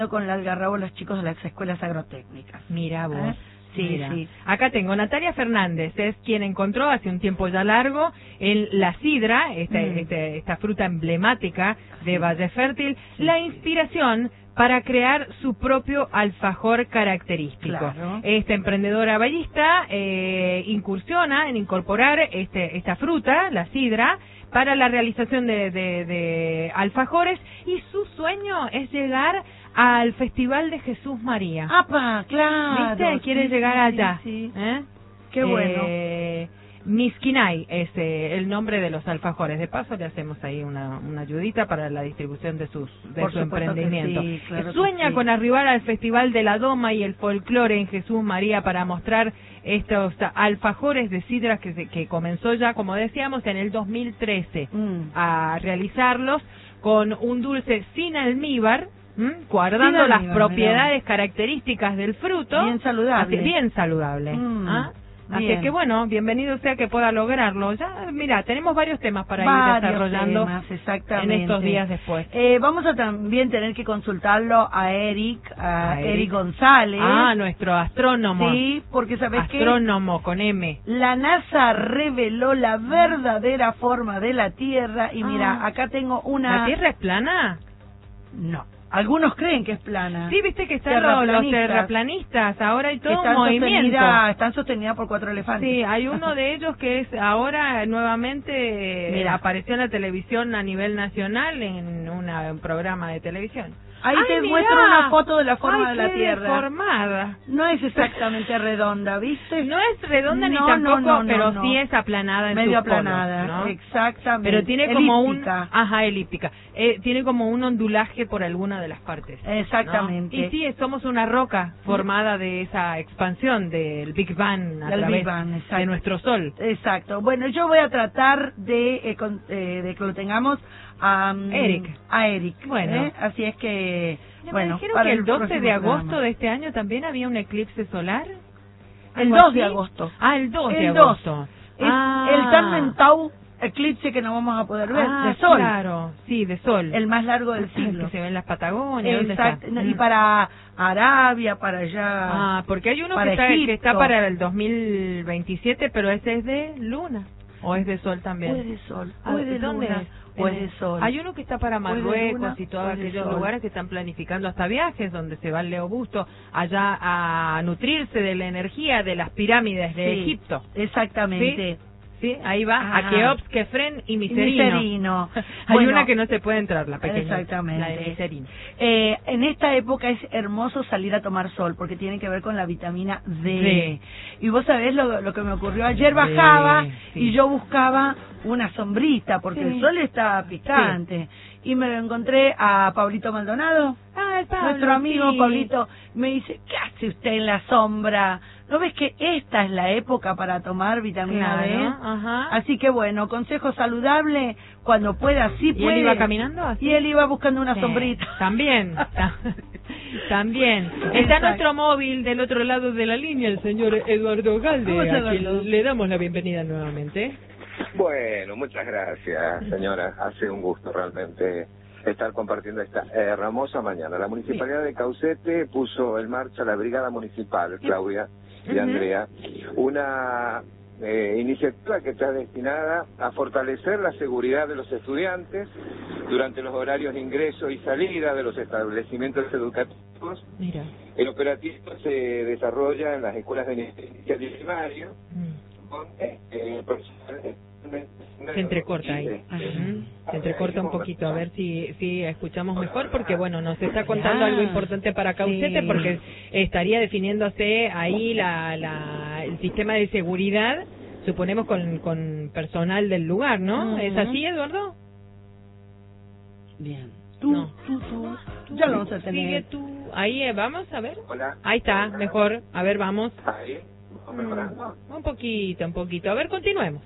con el algarrobo los chicos de las escuelas agrotécnicas. Mira vos. Sí, Mira. sí. Acá tengo Natalia Fernández, es quien encontró hace un tiempo ya largo en la sidra, esta fruta emblemática de Valle Fértil, la inspiración para crear su propio alfajor característico. Claro. Esta emprendedora vallista incursiona en incorporar esta fruta, la sidra, para la realización de alfajores, y su sueño es llegar al Festival de Jesús María. ¡Apa! Claro. ¿Viste? Quiere llegar allá. Sí. ¿Eh? Qué bueno. Miskinay es el nombre de los alfajores. De paso le hacemos ahí una ayudita para la distribución de su emprendimiento. Sí, claro Sueña con arribar al Festival de la Doma y el Folclore en Jesús María para mostrar estos alfajores de sidra que comenzó ya, como decíamos, en el 2013 a realizarlos con un dulce sin almíbar, guardando las propiedades características del fruto. Bien saludable. Bien saludable. Así que bueno, bienvenido sea que pueda lograrlo. Ya, mira, tenemos varios temas para ir desarrollando en estos días después. Vamos a también tener que consultarlo a Eric González. Nuestro astrónomo. Sí, porque ¿sabes qué? Astrónomo con M. La NASA reveló la verdadera forma de la Tierra y mira, acá tengo una... ¿La Tierra es plana? No. Algunos creen que es plana. Sí, viste que están los terraplanistas, ahora hay todo un movimiento. Están sostenidas por 4 elefantes. Sí, hay uno de ellos que es ahora nuevamente apareció en la televisión a nivel nacional en un programa de televisión. Ahí te muestro una foto de la forma de la Tierra. Deformada. No es exactamente redonda, ¿viste? No es redonda ni tampoco, pero sí es aplanada en medio sus polos, aplanada, ¿no? Exactamente. Pero tiene como elíptica. Tiene como un ondulaje por alguna de las partes. Exactamente. ¿No? Y sí, somos una roca formada de esa expansión del Big Bang a través de nuestro Sol. Exacto. Bueno, yo voy a tratar de que lo tengamos a Eric. Bueno. Así es que, me dijeron que el 12 de agosto de este año también había un eclipse solar. El 2 de agosto. El 2 de agosto. Es el tan mentado eclipse que no vamos a poder ver, de sol. Claro, sí, de sol. El más largo del siglo. Que se ve en las Patagonias. Exacto. Y para Arabia, para allá. Porque hay uno que está para el 2027, pero ese es de luna. ¿O es de sol también? Puede sol, puede ¿Dónde luna, es? puede sol. Hay uno que está para Marruecos y todos aquellos lugares que están planificando hasta viajes, donde se va el Leo Busto allá a nutrirse de la energía de las pirámides de Egipto. Exactamente. Sí, ahí va, a Keops, Kefren y Miserino. Hay una que no se puede entrar, la pequeña. Exactamente. La de Miserino. En esta época es hermoso salir a tomar sol, porque tiene que ver con la vitamina D. Y vos sabés lo que me ocurrió. Ayer bajaba y yo buscaba una sombrita, porque el sol está picante. Y me lo encontré a Pablito Maldonado, nuestro amigo Pablito. Me dice, ¿qué hace usted en la sombra? ¿No ves que esta es la época para tomar vitamina D? Así que bueno, consejo saludable, cuando pueda, sí puede. ¿Y él iba caminando así? Y él iba buscando una sombrita. También. También. Está nuestro móvil del otro lado de la línea, el señor Eduardo Galde, a quien le damos la bienvenida nuevamente. Bueno, muchas gracias, señora. Hace un gusto realmente estar compartiendo esta hermosa mañana. La Municipalidad de Caucete puso en marcha la Brigada Municipal, Claudia y Andrea, una iniciativa que está destinada a fortalecer la seguridad de los estudiantes durante los horarios de ingreso y salida de los establecimientos educativos. Mira. El operativo se desarrolla en las escuelas de inicial y primario, con personal. Se entrecorta ahí. Se entrecorta un poquito, a ver si escuchamos mejor, porque bueno, nos está contando algo importante para Caucete, porque estaría definiéndose ahí el sistema de seguridad, suponemos con personal del lugar, ¿no? ¿Es así, Eduardo? Bien. Tú. Ya lo vamos a tener. Sigue tú. Ahí, vamos a ver. Hola. Ahí está, mejor. A ver, vamos. Ahí, mejorando. Un poquito. A ver, continuemos.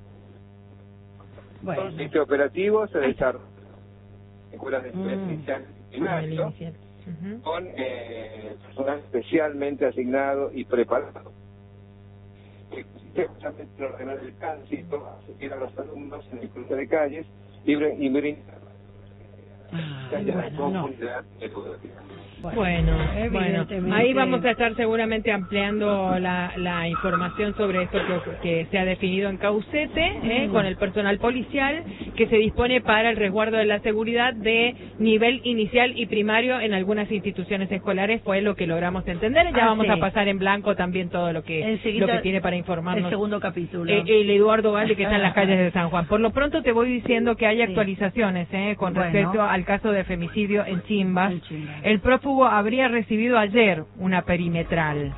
Bueno. Este operativo se desarrolla en escuelas de inicial y primario, con personal especialmente asignado y preparado. Justamente ordenar el tránsito, asistir a los alumnos en el cruce de calles y brindar bueno, comunidad educativa. Bueno, ahí vamos a estar seguramente ampliando la información sobre esto que se ha definido en Caucete, con el personal policial que se dispone para el resguardo de la seguridad de nivel inicial y primario en algunas instituciones escolares, fue lo que logramos entender. Ya vamos a pasar en blanco también todo lo que tiene para informarnos. El segundo capítulo. El Eduardo Valde, que está en las calles de San Juan. Por lo pronto te voy diciendo que hay actualizaciones con respecto al caso de femicidio en Chimbas. El prófugo habría recibido ayer una perimetral.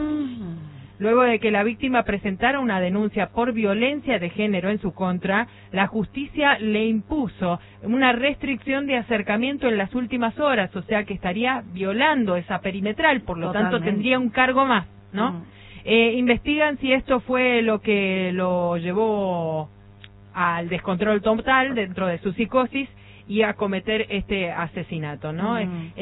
Luego de que la víctima presentara una denuncia por violencia de género en su contra, la justicia le impuso una restricción de acercamiento en las últimas horas, o sea que estaría violando esa perimetral, por lo tanto tendría un cargo más, ¿no? Investigan si esto fue lo que lo llevó al descontrol total dentro de su psicosis y a cometer este asesinato, ¿no?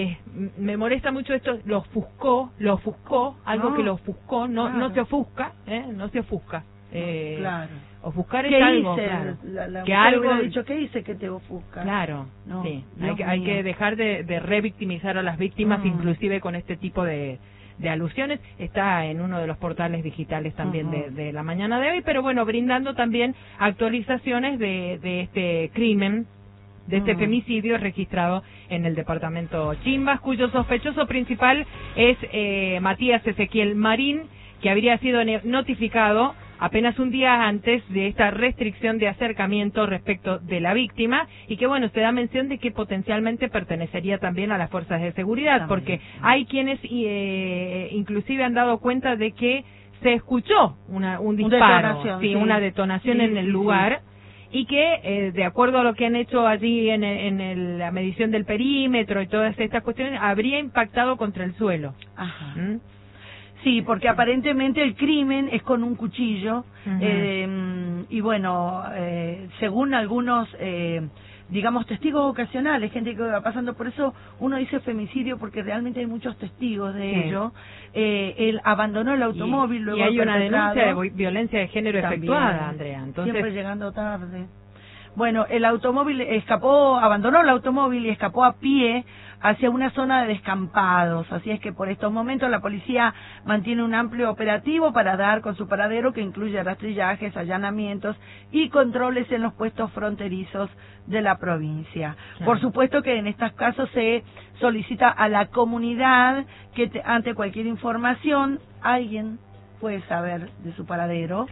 Me molesta mucho esto, lo ofuscó, algo que lo ofuscó, no se ofusca, no se ofusca. Claro. Ofuscar es algo, claro. Que algo ha dicho, ¿qué dice que te ofusca? Claro, sí. Hay que dejar de revictimizar a las víctimas, inclusive con este tipo de alusiones. Está en uno de los portales digitales también de la mañana de hoy, pero bueno, brindando también actualizaciones de este crimen, de este femicidio registrado en el departamento Chimbas, cuyo sospechoso principal es Matías Ezequiel Marín, que habría sido notificado apenas un día antes de esta restricción de acercamiento respecto de la víctima, y que bueno, se da mención de que potencialmente pertenecería también a las fuerzas de seguridad, porque hay quienes inclusive han dado cuenta de que se escuchó un disparo, una detonación en el lugar. Y que, de acuerdo a lo que han hecho allí en la medición del perímetro y todas estas cuestiones, habría impactado contra el suelo. Sí, porque aparentemente el crimen es con un cuchillo, y bueno, según algunos, digamos, testigos ocasionales, gente que va pasando, por eso uno dice femicidio, porque realmente hay muchos testigos de ello. Él abandonó el automóvil, luego y hay una denuncia de violencia de género efectuada, Andrea. Entonces, siempre llegando tarde. Bueno, el automóvil abandonó el automóvil y escapó a pie hacia una zona de descampados. Así es que por estos momentos la policía mantiene un amplio operativo para dar con su paradero, que incluye rastrillajes, allanamientos y controles en los puestos fronterizos de la provincia. Por supuesto que en estos casos se solicita a la comunidad que ante cualquier información alguien puede saber de su paradero.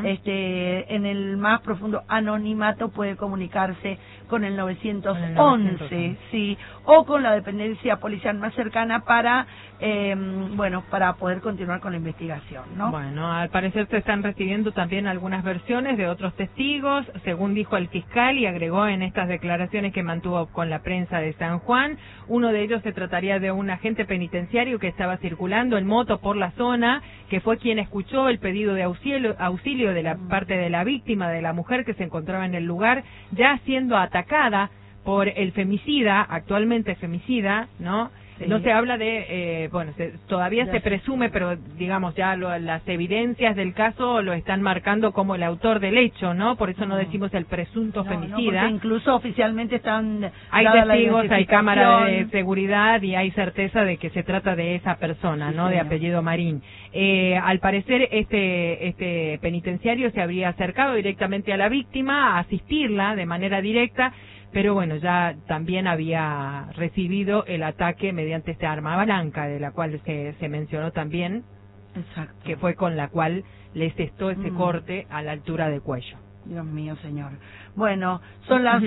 En el más profundo anonimato puede comunicarse con el 911, sí, o con la dependencia policial más cercana para para poder continuar con la investigación, ¿no? Bueno, al parecer se están recibiendo también algunas versiones de otros testigos, según dijo el fiscal, y agregó en estas declaraciones que mantuvo con la prensa de San Juan. Uno de ellos se trataría de un agente penitenciario que estaba circulando en moto por la zona, que fue quien escuchó el pedido de auxilio de la parte de la víctima, de la mujer que se encontraba en el lugar, ya siendo atacada por el femicida, actualmente femicida, ¿no? No se habla de, todavía se presume, pero digamos ya las evidencias del caso lo están marcando como el autor del hecho, ¿no? Por eso no decimos el presunto femicida. Porque incluso oficialmente hay testigos, hay cámara de seguridad y hay certeza de que se trata de esa persona, ¿no? De apellido Marín. Al parecer este penitenciario se habría acercado directamente a la víctima a asistirla de manera directa, pero bueno, ya también había recibido el ataque mediante esta arma blanca, de la cual se mencionó también, que fue con la cual le cestó ese corte a la altura del cuello. Dios mío, señor. Bueno, son las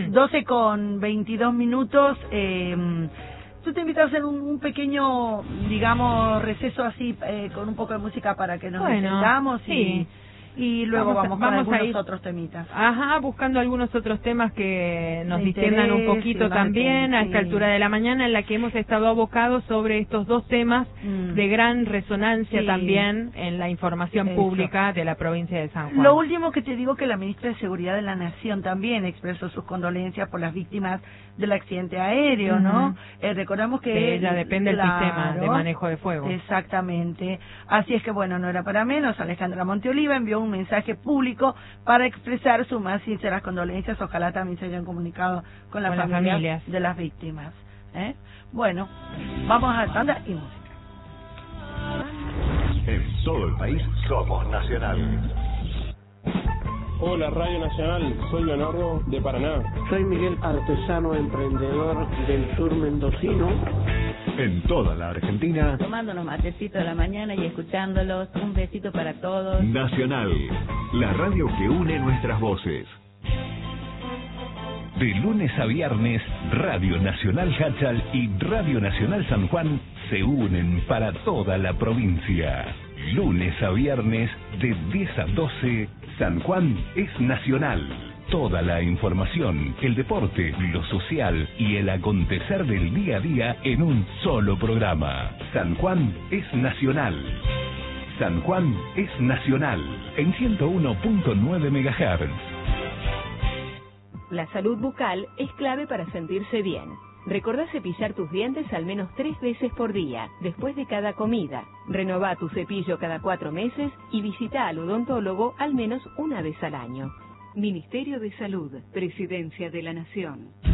12:22. Yo te invito a hacer un pequeño, digamos, receso así, con un poco de música para que nos entendamos y luego vamos con algunos otros temitas. Buscando algunos otros temas que nos distendan un poquito también a esta altura de la mañana, en la que hemos estado abocados sobre estos dos temas de gran resonancia también en la información pública de la provincia de San Juan. Lo último que te digo, que la ministra de Seguridad de la Nación también expresó sus condolencias por las víctimas del accidente aéreo, ¿no? Recordamos que de ella depende el sistema de manejo de fuego. Exactamente. Así es que bueno, no era para menos. Alejandra Monteoliva envió un mensaje público para expresar sus más sinceras condolencias. Ojalá también se hayan comunicado con las familias de las víctimas. Bueno, vamos a tanda y música. En todo el país somos Nacional. Hola Radio Nacional, soy Leonardo de Paraná. Soy Miguel, artesano emprendedor del sur mendocino. En toda la Argentina, tomando unos matecitos de la mañana y escuchándolos. Un besito para todos. Nacional, la radio que une nuestras voces. De lunes a viernes, Radio Nacional Hachal y Radio Nacional San Juan se unen para toda la provincia. Lunes a viernes, de 10 a 12, San Juan es Nacional. Toda la información, el deporte, lo social y el acontecer del día a día en un solo programa. San Juan es Nacional. San Juan es Nacional, en 101.9 MHz. La salud bucal es clave para sentirse bien. Recordá cepillar tus dientes al menos 3 veces por día, después de cada comida. Renová tu cepillo cada 4 meses y visita al odontólogo al menos una vez al año. Ministerio de Salud, Presidencia de la Nación.